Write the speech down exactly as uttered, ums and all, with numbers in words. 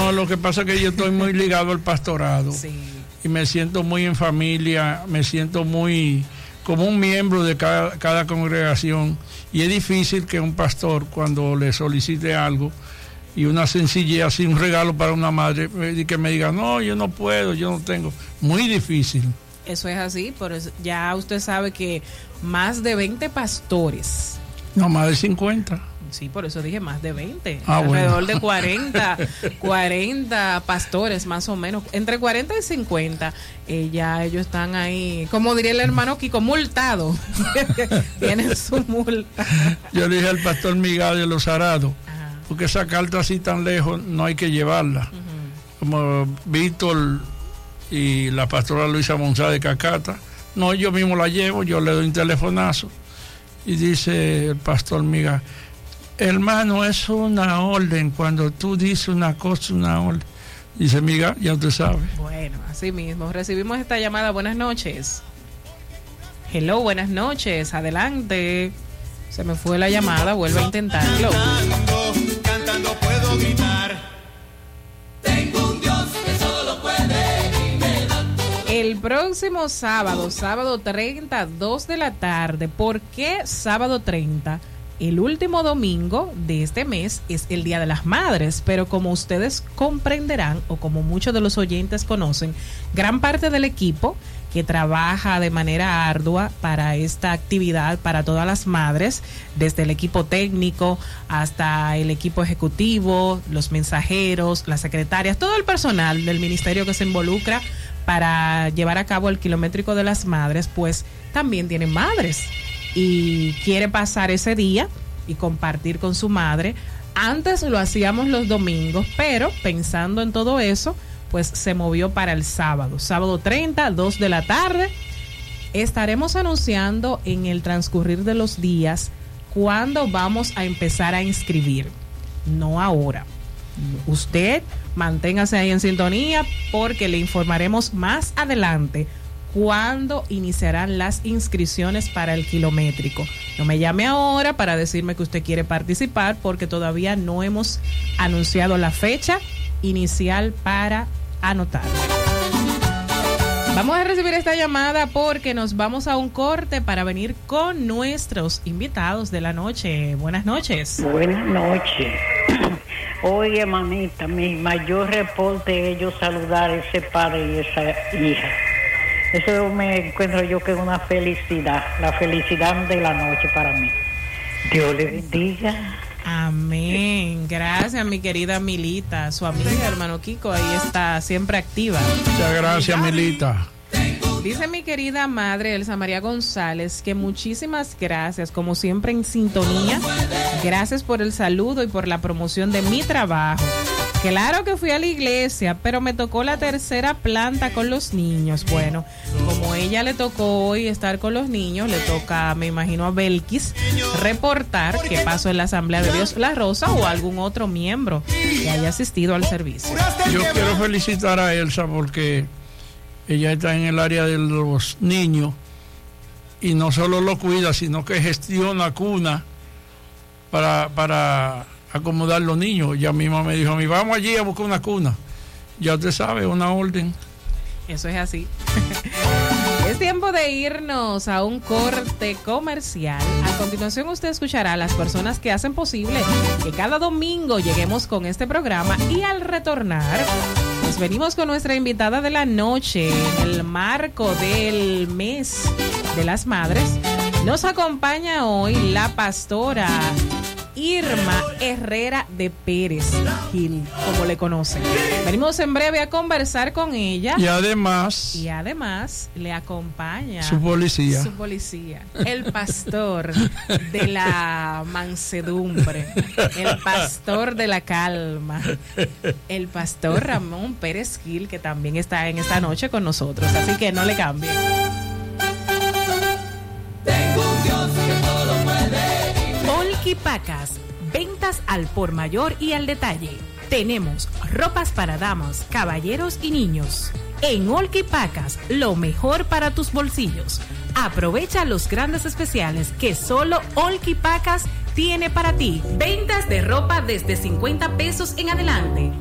No, lo que pasa es que yo estoy muy ligado al pastorado. Sí. Y me siento muy en familia, me siento muy como un miembro de cada, cada congregación. Y es difícil que un pastor, cuando le solicite algo, y una sencillez, así un regalo para una madre, que me diga, no, yo no puedo, yo no tengo. Muy difícil. Eso es así, por eso ya usted sabe que más de veinte pastores. No, más de cincuenta. Sí, por eso dije más de veinte. Ah, alrededor bueno. de cuarenta, cuarenta pastores más o menos. Entre cuarenta y cincuenta, eh, ya ellos están ahí, como diría el hermano Kiko, multados. Tienen su multa. Yo le dije al pastor Miguel de los Arados, porque esa carta así tan lejos no hay que llevarla. Uh-huh. Como Víctor y la pastora Luisa Monzá de Cacata, no, yo mismo la llevo, yo le doy un telefonazo y dice el pastor Miguel, hermano, es una orden, cuando tú dices una cosa, una orden. Dice Miguel, ya usted sabe. Bueno, así mismo, recibimos esta llamada. Buenas noches. Hello, buenas noches, adelante. Se me fue la llamada, vuelve a intentarlo. Cantando, cantando puedo gritar. Tengo un Dios que solo puede y me da todo. El próximo sábado, sábado treinta, dos de la tarde. ¿Por qué sábado treinta? El último domingo de este mes es el Día de las Madres, pero como ustedes comprenderán, o como muchos de los oyentes conocen, gran parte del equipo que trabaja de manera ardua para esta actividad para todas las madres, desde el equipo técnico hasta el equipo ejecutivo, los mensajeros, las secretarias, todo el personal del ministerio que se involucra para llevar a cabo el kilométrico de las madres, pues también tienen madres y quiere pasar ese día y compartir con su madre. Antes lo hacíamos los domingos, pero pensando en todo eso, pues se movió para el sábado, sábado treinta, dos de la tarde. Estaremos anunciando en el transcurrir de los días cuándo vamos a empezar a inscribir, no ahora. Usted manténgase ahí en sintonía porque le informaremos más adelante cuándo iniciarán las inscripciones para el kilométrico. No me llame ahora para decirme que usted quiere participar porque todavía no hemos anunciado la fecha inicial para anotar. Vamos a recibir esta llamada porque nos vamos a un corte para venir con nuestros invitados de la noche. Buenas noches. Buenas noches. Oye, mamita, mi mayor reporte es yo saludar a ese padre y esa hija. Eso me encuentro yo que es una felicidad, la felicidad de la noche para mí. Dios le bendiga. Amén. Gracias, mi querida Milita, su amiga, hermano Kiko, ahí está siempre activa. Muchas gracias, Milita. Dice mi querida madre Elsa María González que muchísimas gracias, como siempre en sintonía. Gracias por el saludo y por la promoción de mi trabajo. Claro que fui a la iglesia, pero me tocó la tercera planta con los niños. Bueno, como ella le tocó hoy estar con los niños, le toca, me imagino, a Belkis reportar qué pasó en la Asamblea de Dios La Rosa o algún otro miembro que haya asistido al servicio. Yo quiero felicitar a Elsa porque ella está en el área de los niños y no solo lo cuida, sino que gestiona cuna para... para acomodar los niños. Ella misma me dijo a mí, vamos allí a buscar una cuna. Ya usted sabe, una orden. Eso es así. Es tiempo de irnos a un corte comercial. A continuación usted escuchará a las personas que hacen posible que cada domingo lleguemos con este programa y al retornar pues venimos con nuestra invitada de la noche en el marco del mes de las madres. Nos acompaña hoy la pastora Irma Herrera de Pérez Gil, como le conocen. Venimos en breve a conversar con ella. Y además... Y además le acompaña... Su policía. Su policía. El pastor de la mansedumbre. El pastor de la calma. El pastor Ramón Pérez Gil, que también está en esta noche con nosotros. Así que no le cambien. Tengo un Dios que todo lo puede. Olquipacas, ventas al por mayor y al detalle. Tenemos ropas para damas, caballeros y niños. En Olquipacas, lo mejor para tus bolsillos. Aprovecha los grandes especiales que solo Olquipacas tiene para ti. Ventas de ropa desde cincuenta pesos en adelante.